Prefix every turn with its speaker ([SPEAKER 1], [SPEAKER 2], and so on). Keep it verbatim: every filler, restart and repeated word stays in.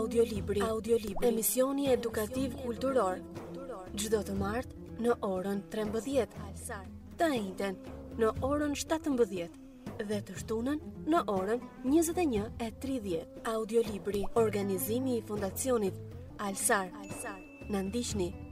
[SPEAKER 1] Audiolibri. Audiolibri. Emisioni edukativ kulturor. Çdo të martë në orën trembëdhjetë. Të njëjtën në orën shtatëmbëdhjetë dhe të shtunën në orën njëzet e një e tridhjetë. Audiolibri. Organizimi i Fondacionit Alsar. Na ndiqni